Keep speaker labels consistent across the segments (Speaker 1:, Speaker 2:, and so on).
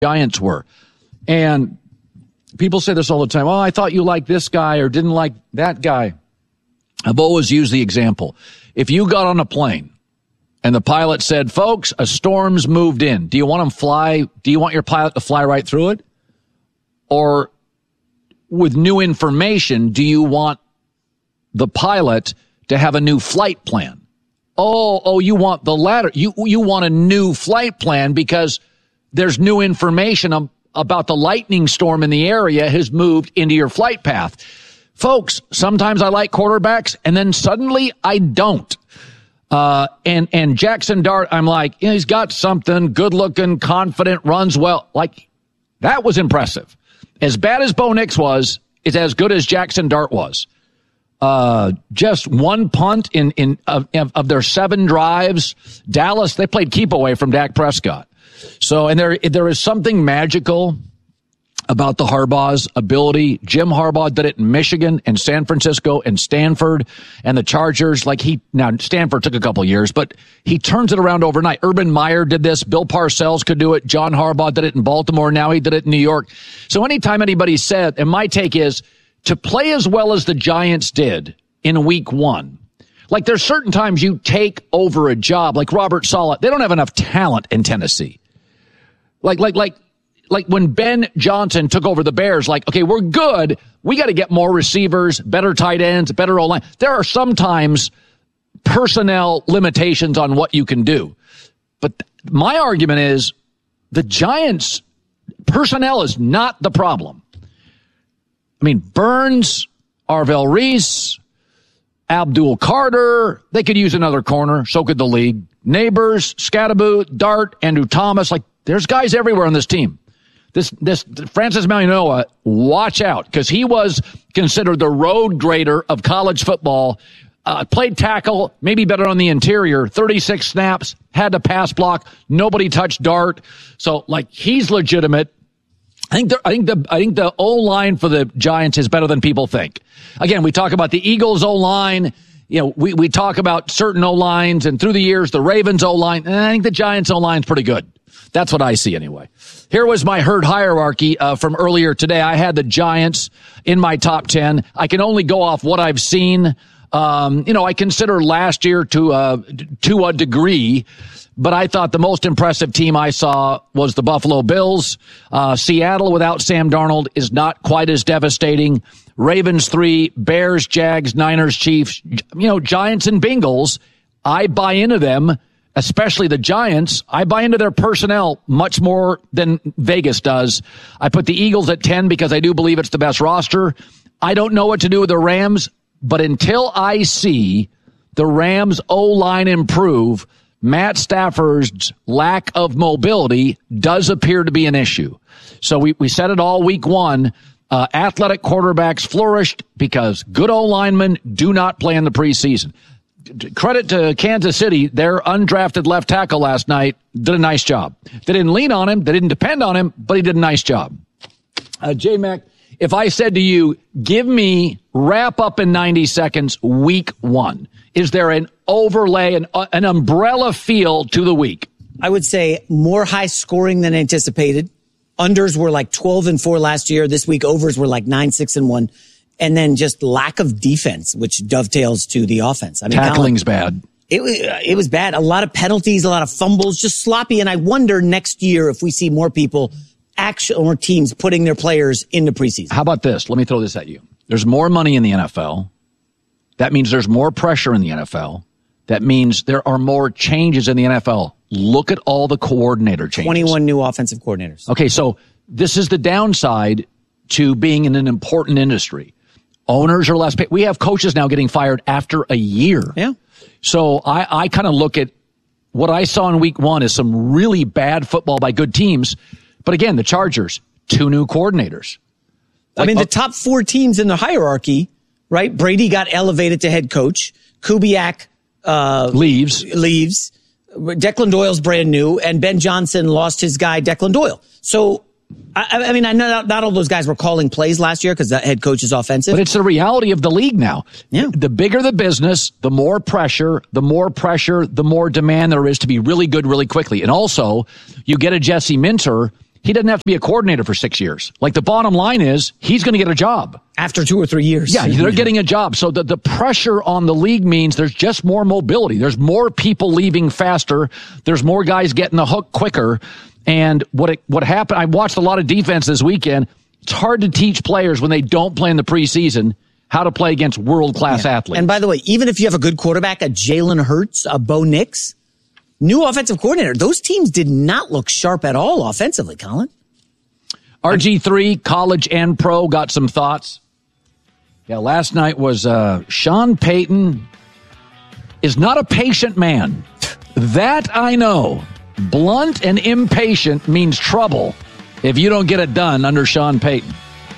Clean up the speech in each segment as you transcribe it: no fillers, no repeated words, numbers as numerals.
Speaker 1: Giants were. And people say this all the time. Oh, I thought you liked this guy or didn't like that guy. I've always used the example. If you got on a plane and the pilot said, folks, a storm's moved in. Do you want your pilot to fly right through it? Or with new information, do you want the pilot to have a new flight plan? Oh, you want the latter. You want a new flight plan because there's new information about the lightning storm in the area has moved into your flight path. Folks, sometimes I like quarterbacks and then suddenly I don't. And Jackson Dart, I'm like, he's got something, good looking, confident, runs well. Like, that was impressive. As bad as Bo Nix was, it's as good as Jackson Dart was. Just one punt of their 7 drives. Dallas, they played keep away from Dak Prescott. So, and there is something magical about the Harbaugh's ability. Jim Harbaugh did it in Michigan and San Francisco and Stanford and the Chargers. Now Stanford took a couple years, but he turns it around overnight. Urban Meyer did this. Bill Parcells could do it. John Harbaugh did it in Baltimore. Now he did it in New York. So anytime anybody said, and my take is, to play as well as the Giants did in week 1, like there's certain times you take over a job, like Robert Saleh. They don't have enough talent in Tennessee. Like when Ben Johnson took over the Bears, like, okay, we're good. We got to get more receivers, better tight ends, better O-line. There are sometimes personnel limitations on what you can do. But my argument is the Giants' personnel is not the problem. I mean, Burns, Arvell Reese, Abdul Carter, they could use another corner. So could the league. Neighbors, Scatterboot, Dart, Andrew Thomas. Like, there's guys everywhere on this team. This Francis Mauigoa, watch out, because he was considered the road grader of college football. Played tackle, maybe better on the interior. 36 snaps, had to pass block. Nobody touched Dart. So, like, he's legitimate. I think the O-line for the Giants is better than people think. Again, we talk about the Eagles O-line. You know, we talk about certain O-lines, and through the years, the Ravens O-line. And I think the Giants O-line's pretty good. That's what I see anyway. Here was my herd hierarchy from earlier today. I had the Giants in my top 10. I can only go off what I've seen. I consider last year to a degree, but I thought the most impressive team I saw was the Buffalo Bills. Seattle without Sam Darnold is not quite as devastating. Ravens 3, Bears, Jags, Niners, Chiefs, Giants and Bengals. I buy into them. Especially the Giants, I buy into their personnel much more than Vegas does. I put the Eagles at 10 because I do believe it's the best roster. I don't know what to do with the Rams, but until I see the Rams O-line improve, Matt Stafford's lack of mobility does appear to be an issue. So we said it all week 1. Athletic quarterbacks flourished because good O-linemen do not play in the preseason. Credit to Kansas City, their undrafted left tackle last night did a nice job. They didn't lean on him, they didn't depend on him, but he did a nice job. J-Mac, if I said to you, give me wrap up in 90 seconds week 1, is there an overlay, an umbrella feel to the week?
Speaker 2: I would say more high scoring than anticipated. Unders were like 12-4 last year. This week overs were like 9-6-1. And then just lack of defense, which dovetails to the offense. I mean,
Speaker 1: tackling's bad.
Speaker 2: It was bad. A lot of penalties, a lot of fumbles, just sloppy. And I wonder next year if we see more people, or teams putting their players into preseason.
Speaker 1: How about this? Let me throw this at you. There's more money in the NFL. That means there's more pressure in the NFL. That means there are more changes in the NFL. Look at all the coordinator changes.
Speaker 2: 21 new offensive coordinators.
Speaker 1: Okay, so this is the downside to being in an important industry. Owners are less paid. We have coaches now getting fired after a year.
Speaker 2: Yeah.
Speaker 1: So I kind of look at what I saw in week 1 as some really bad football by good teams. But again, the Chargers, 2 new coordinaters.
Speaker 2: The top 4 teams in the hierarchy, right? Brady got elevated to head coach. Kubiak
Speaker 1: leaves.
Speaker 2: Declan Doyle's brand new, and Ben Johnson lost his guy, Declan Doyle. So, I mean, I know not all those guys were calling plays last year because the head coach is offensive.
Speaker 1: But it's the reality of the league now.
Speaker 2: Yeah.
Speaker 1: The bigger the business, the more pressure, the more demand there is to be really good really quickly. And also, you get a Jesse Minter, he doesn't have to be a coordinator for 6 years. Like, the bottom line is he's going to get a job.
Speaker 2: After 2 or 3 years.
Speaker 1: Yeah, they're getting a job. So the pressure on the league means there's just more mobility. There's more people leaving faster. There's more guys getting the hook quicker. And what happened, I watched a lot of defense this weekend. It's hard to teach players when they don't play in the preseason how to play against world-class athletes.
Speaker 2: And by the way, even if you have a good quarterback, a Jalen Hurts, a Bo Nix, new offensive coordinator, those teams did not look sharp at all offensively, Colin.
Speaker 1: RG3, college and pro, got some thoughts. Yeah, last night was Sean Payton is not a patient man. That I know. Blunt and impatient means trouble if you don't get it done under Sean Payton.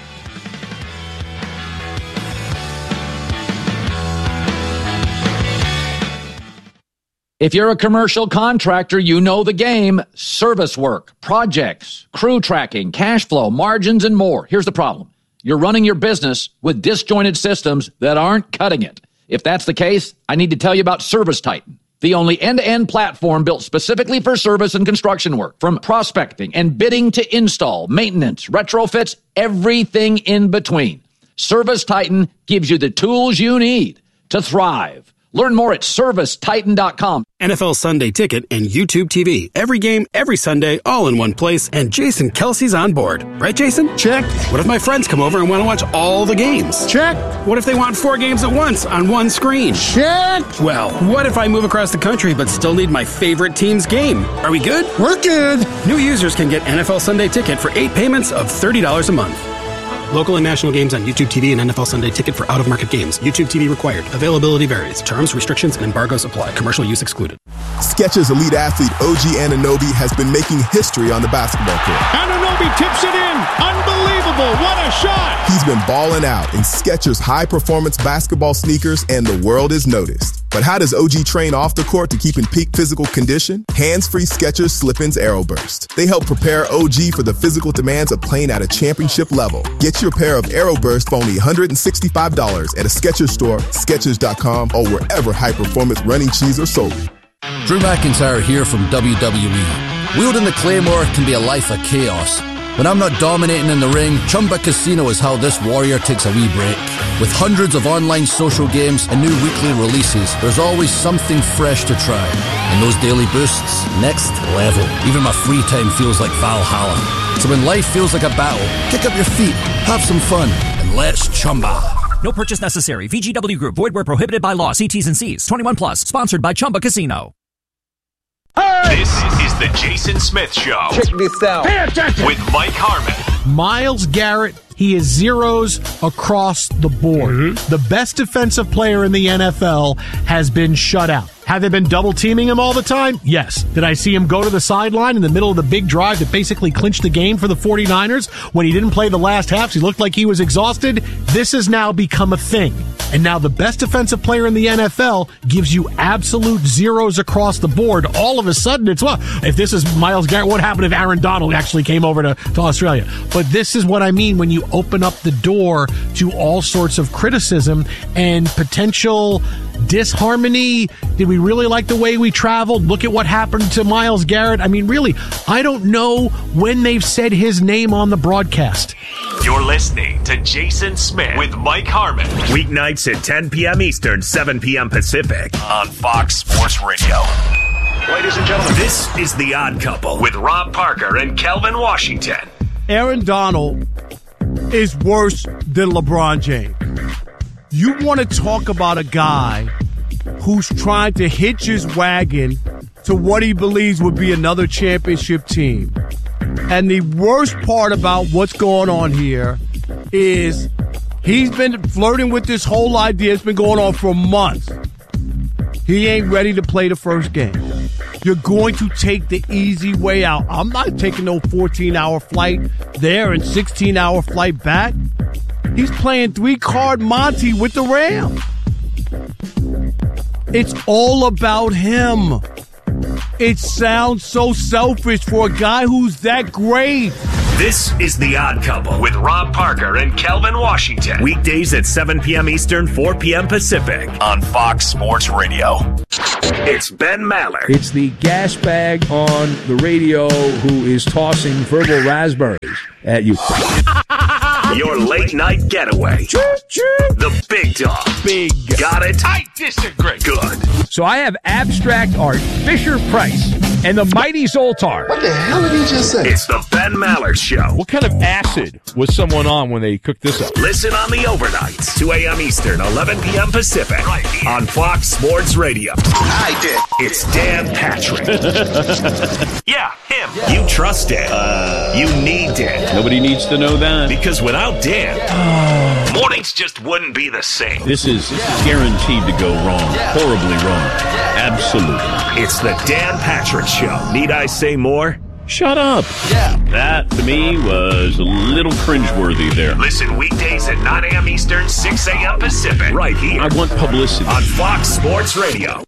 Speaker 1: If you're a commercial contractor, you know the game. Service work, projects, crew tracking, cash flow, margins, and more. Here's the problem. You're running your business with disjointed systems that aren't cutting it. If that's the case, I need to tell you about ServiceTitan, the only end-to-end platform built specifically for service and construction work. From prospecting and bidding to install, maintenance, retrofits, everything in between. ServiceTitan gives you the tools you need to thrive. Learn more at ServiceTitan.com.
Speaker 3: NFL Sunday Ticket and YouTube TV. Every game, every Sunday, all in one place. And Jason Kelsey's on board. Right, Jason?
Speaker 4: Check.
Speaker 3: What if my friends come over and want to watch all the games?
Speaker 4: Check.
Speaker 3: What if they want 4 games at once on one screen?
Speaker 4: Check.
Speaker 3: Well, what if I move across the country but still need my favorite team's game? Are we good?
Speaker 4: We're good.
Speaker 3: New users can get NFL Sunday Ticket for 8 payments of $30 a month. Local and national games on YouTube TV and NFL Sunday Ticket for out-of-market games. YouTube TV required. Availability varies. Terms, restrictions, and embargoes apply. Commercial use excluded.
Speaker 5: Skechers elite athlete OG Anunoby has been making history on the basketball court.
Speaker 6: Anunoby tips it in. Unbelievable. What a shot.
Speaker 5: He's been balling out in Skechers high-performance basketball sneakers, and the world is noticed. But how does OG train off the court to keep in peak physical condition? Hands-free Skechers Slip-ins Aeroburst. They help prepare OG for the physical demands of playing at a championship level. Get your pair of Aeroburst for only $165 at a Skechers store, Skechers.com, or wherever high-performance running shoes are sold.
Speaker 7: Drew McIntyre here from WWE. Wielding the Claymore can be a life of chaos. When I'm not dominating in the ring, Chumba Casino is how this warrior takes a wee break. With hundreds of online social games and new weekly releases, there's always something fresh to try. And those daily boosts, next level. Even my free time feels like Valhalla. So when life feels like a battle, kick up your feet, have some fun, and let's Chumba.
Speaker 8: No purchase necessary. VGW Group. Void where prohibited by law. See T's and C's. 21 plus. Sponsored by Chumba Casino.
Speaker 9: This is the Jason Smith Show.
Speaker 10: Check this out.
Speaker 9: Pay attention. With Mike Harmon.
Speaker 6: Myles Garrett, he is zeros across the board. Mm-hmm. The best defensive player in the NFL has been shut out. Have they been double teaming him all the time? Yes. Did I see him go to the sideline in the middle of the big drive that basically clinched the game for the 49ers when he didn't play the last half? He looked like he was exhausted. This has now become a thing. And now the best defensive player in the NFL gives you absolute zeros across the board. All of a sudden, it's, well, if this is Myles Garrett, what happened if Aaron Donald actually came over to Australia? But this is what I mean when you open up the door to all sorts of criticism and potential disharmony. Did we really like the way we traveled? Look at what happened to Myles Garrett. I mean, really, I don't know when they've said his name on the broadcast.
Speaker 9: You're listening to Jason Smith with Mike Harmon. Weeknights at 10 p.m. Eastern, 7 p.m. Pacific on Fox Sports Radio. Ladies and gentlemen, this is The Odd Couple with Rob Parker and Kelvin Washington.
Speaker 11: Aaron Donald is worse than LeBron James. You want to talk about a guy who's trying to hitch his wagon to what he believes would be another championship team. And the worst part about what's going on here is he's been flirting with this whole idea. It's been going on for months. He ain't ready to play the first game. You're going to take the easy way out. I'm not taking no 14-hour flight there and 16-hour flight back. He's playing 3-card Monty with the Rams. It's all about him. It sounds so selfish for a guy who's that great.
Speaker 9: This is The Odd Couple with Rob Parker and Kelvin Washington. Weekdays at 7 p.m. Eastern, 4 p.m. Pacific on Fox Sports Radio. It's Ben Maller.
Speaker 4: It's the gas bag on the radio who is tossing verbal raspberries at you.
Speaker 9: Your late night getaway. The big dog.
Speaker 4: Big.
Speaker 9: Got it?
Speaker 10: I disagree.
Speaker 9: Good.
Speaker 4: So I have abstract art, Fisher-Price, and the mighty Zoltar.
Speaker 10: What the hell did he just say?
Speaker 9: It's the Ben Maller Show.
Speaker 12: What kind of acid was someone on when they cooked this up?
Speaker 9: Listen on the overnights, 2 a.m. Eastern, 11 p.m. Pacific, right here on Fox Sports Radio.
Speaker 10: I did.
Speaker 9: It's Dan Patrick. Yeah, him. You trust Dan. You need Dan.
Speaker 12: Nobody needs to know that.
Speaker 9: Because without Dan, mornings just wouldn't be the same.
Speaker 12: This is guaranteed to go wrong. Horribly wrong. Absolutely.
Speaker 9: It's the Dan Patrick Show. Need I say more?
Speaker 12: Shut up.
Speaker 10: Yeah.
Speaker 12: That, to me, was a little cringeworthy there.
Speaker 9: Listen weekdays at 9 a.m. Eastern, 6 a.m. Pacific. Right here.
Speaker 12: I want publicity.
Speaker 9: On Fox Sports Radio.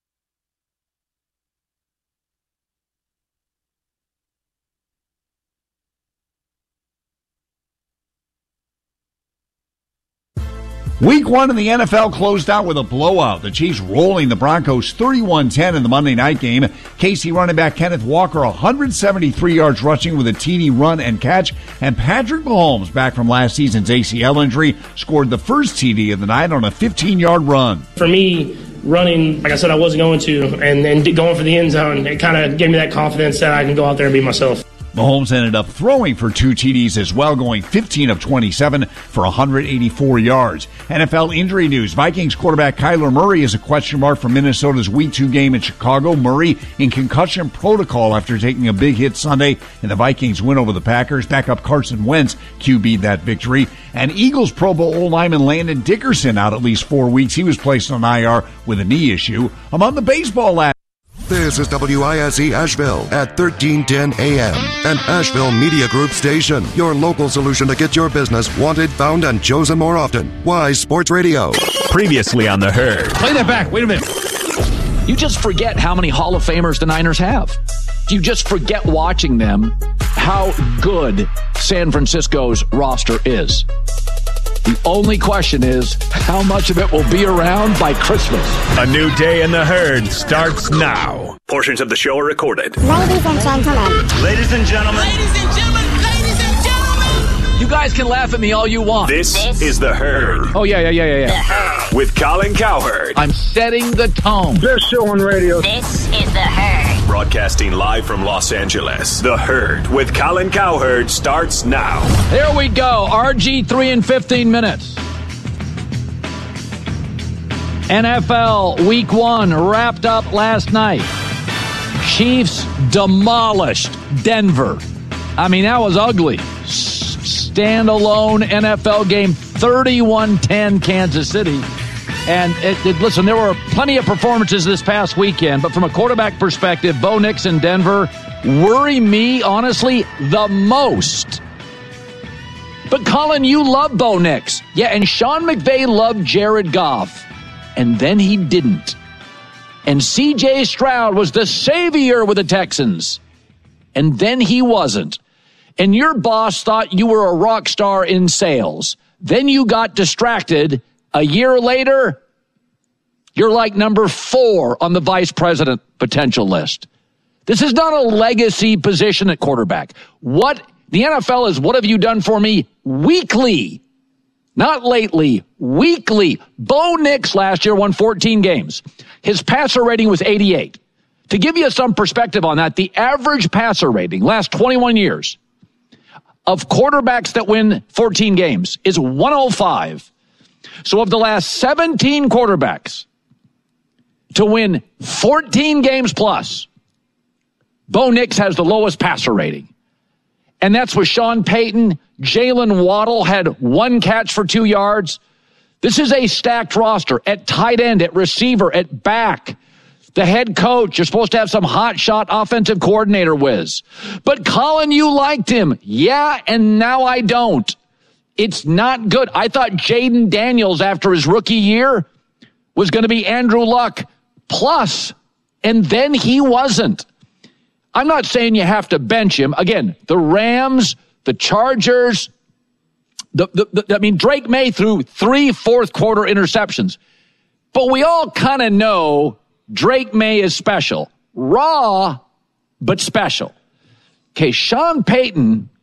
Speaker 13: Week 1 in the NFL closed out with a blowout. The Chiefs rolling the Broncos 31-10 in the Monday night game. KC running back Kenneth Walker 173 yards rushing with a TD run and catch. And Patrick Mahomes, back from last season's ACL injury, scored the first TD of the night on a 15-yard run.
Speaker 14: For me, running, like I said, I wasn't going to, and going for the end zone, it kind of gave me that confidence that I can go out there and be myself.
Speaker 13: Mahomes ended up throwing for 2 TDs as well, going 15 of 27 for 184 yards. NFL injury news. Vikings quarterback Kyler Murray is a question mark for Minnesota's Week 2 game in Chicago. Murray in concussion protocol after taking a big hit Sunday in the Vikings win over the Packers. Backup Carson Wentz QB'd that victory. And Eagles Pro Bowl lineman Landon Dickerson out at least 4 weeks. He was placed on IR with a knee issue. Among the baseball lads.
Speaker 15: This is WISE Asheville at 1310 AM, an Asheville Media Group station. Your local solution to get your business wanted, found, and chosen more often. Wise Sports Radio.
Speaker 9: Previously on The Herd.
Speaker 1: Play that back. Wait a minute. You just forget how many Hall of Famers the Niners have. You just forget watching them how good San Francisco's roster is. The only question is, how much of it will be around by Christmas?
Speaker 9: A new day in The Herd starts now. Portions of the show are recorded.
Speaker 16: Ladies and gentlemen.
Speaker 9: Ladies and gentlemen.
Speaker 16: Ladies and gentlemen. Ladies and gentlemen.
Speaker 1: You guys can laugh at me all you want.
Speaker 9: This is The Herd.
Speaker 1: Oh, yeah.
Speaker 16: The Herd.
Speaker 9: With Colin Cowherd.
Speaker 1: I'm setting the tone.
Speaker 11: Best show on radio.
Speaker 16: This is The Herd.
Speaker 9: Broadcasting live from Los Angeles. The Herd with Colin Cowherd starts now.
Speaker 1: There we go. RG3 in 15 minutes. NFL Week 1 wrapped up last night. Chiefs demolished Denver. I mean, that was ugly. Standalone NFL game, 31-10 Kansas City. And listen, there were plenty of performances this past weekend, but from a quarterback perspective, Bo Nix in Denver worry me, honestly, the most. But Colin, you love Bo Nix. Yeah, and Sean McVay loved Jared Goff. And then he didn't. And C.J. Stroud was the savior with the Texans. And then he wasn't. And your boss thought you were a rock star in sales. Then you got distracted. A year later, you're like number 4 on the vice president potential list. This is not a legacy position at quarterback. What the NFL is, what have you done for me weekly? Not lately, weekly. Bo Nix last year won 14 games. His passer rating was 88. To give you some perspective on that, the average passer rating last 21 years of quarterbacks that win 14 games is 105. So of the last 17 quarterbacks to win 14 games plus, Bo Nix has the lowest passer rating. And that's with Sean Payton. Jalen Waddle had 1 catch for 2 yards. This is a stacked roster at tight end, at receiver, at back. The head coach, you're supposed to have some hotshot offensive coordinator whiz. But Colin, you liked him. Yeah, and now I don't. It's not good. I thought Jaden Daniels, after his rookie year, was going to be Andrew Luck plus, and then he wasn't. I'm not saying you have to bench him. Again, the Rams, the Chargers, Drake May threw 3 fourth-quarter interceptions. But we all kind of know Drake May is special. Raw, but special. Okay, Sean Payton